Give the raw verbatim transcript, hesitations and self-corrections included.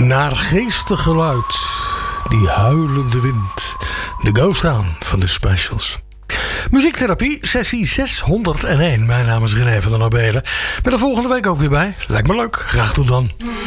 Naargeestig geluid. Die huilende wind. De Ghost Town van de Specials. Muziektherapie, sessie zeshonderdéén. Mijn naam is René van der Nobelen. Ben er volgende week ook weer bij. Lijkt me leuk. Graag tot dan.